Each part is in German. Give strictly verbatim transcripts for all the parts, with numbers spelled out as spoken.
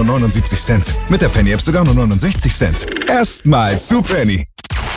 neunundsiebzig Cent. Mit der Penny-App sogar nur neunundsechzig Cent. Erstmal zu Penny.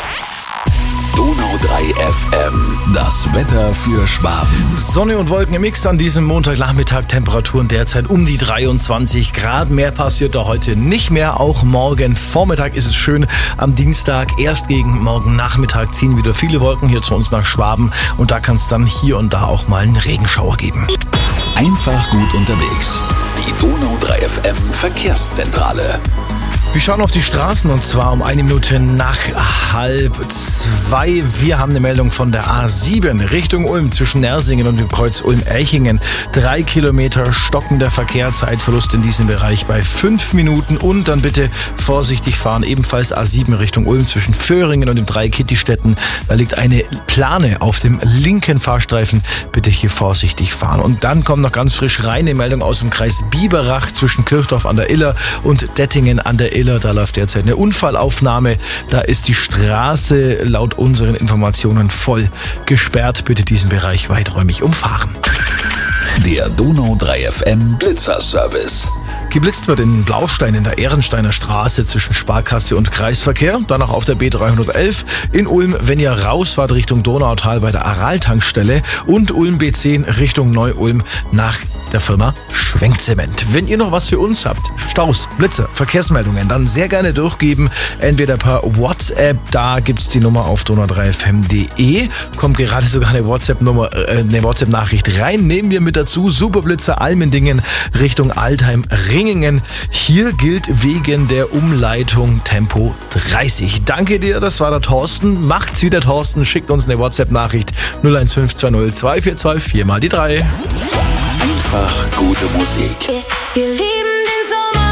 Donau drei F M, das Wetter für Schwaben. Sonne und Wolken im Mix an diesem Montagnachmittag, Temperaturen derzeit um die dreiundzwanzig Grad. Mehr passiert da heute nicht mehr. Auch morgen Vormittag ist es schön. Am Dienstag, erst gegen morgen Nachmittag, ziehen wieder viele Wolken hier zu uns nach Schwaben. Und da kann es dann hier und da auch mal einen Regenschauer geben. Einfach gut unterwegs. Die Donau drei F M Verkehrszentrale. Wir schauen auf die Straßen und zwar um eine Minute nach halb zwei. Wir haben eine Meldung von der A sieben Richtung Ulm zwischen Nersingen und dem Kreuz Ulm-Elchingen. Drei Kilometer stockender Verkehr, Zeitverlust in diesem Bereich bei fünf Minuten. Und dann bitte vorsichtig fahren, ebenfalls A sieben Richtung Ulm zwischen Föhringen und dem Dreikittistetten. Da liegt eine Plane auf dem linken Fahrstreifen. Bitte hier vorsichtig fahren. Und dann kommt noch ganz frisch rein eine Meldung aus dem Kreis Biberach zwischen Kirchdorf an der Iller und Dettingen an der Iller. Da läuft derzeit eine Unfallaufnahme. Da ist die Straße laut unseren Informationen voll gesperrt. Bitte diesen Bereich weiträumig umfahren. Der Donau drei F M Blitzerservice. Geblitzt wird in Blaustein in der Ehrensteiner Straße zwischen Sparkasse und Kreisverkehr. Danach auf der B dreihundertelf. In Ulm, wenn ihr rausfahrt Richtung Donautal bei der Aral-Tankstelle. Und Ulm B zehn Richtung Neu-Ulm nach der Firma Schwenkzement. Wenn ihr noch was für uns habt, Staus, Blitze, Verkehrsmeldungen, dann sehr gerne durchgeben. Entweder per WhatsApp, da gibt's die Nummer auf donau drei f m punkt de. Kommt gerade sogar eine WhatsApp-Nummer, äh, eine WhatsApp-Nachricht rein. Nehmen wir mit dazu. Superblitzer Almendingen Richtung Altheim-Ringingen. Hier gilt wegen der Umleitung Tempo dreißig. Danke dir, das war der Thorsten. Macht's wieder, Thorsten. Schickt uns eine WhatsApp-Nachricht null eins fünf zwei null zwei vier zwei vier mal die drei. Einfach gute Musik. Wir lieben den Sommer.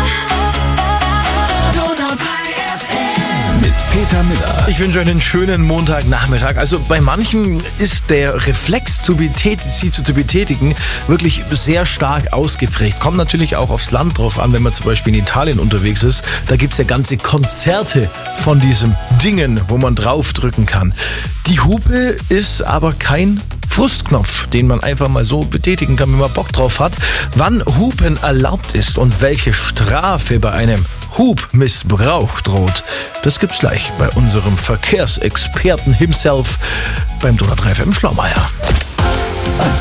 Donau drei F M. Mit Peter Miller. Ich wünsche euch einen schönen Montagnachmittag. Also bei manchen ist der Reflex, zu betät- sie zu betätigen, wirklich sehr stark ausgeprägt. Kommt natürlich auch aufs Land drauf an, wenn man zum Beispiel in Italien unterwegs ist. Da gibt es ja ganze Konzerte von diesen Dingen, wo man draufdrücken kann. Die Hupe ist aber kein Frustknopf, den man einfach mal so betätigen kann, wenn man Bock drauf hat. Wann Hupen erlaubt ist und welche Strafe bei einem Hupmissbrauch droht, das gibt's gleich bei unserem Verkehrsexperten himself beim Donau drei F M Schlaumeier.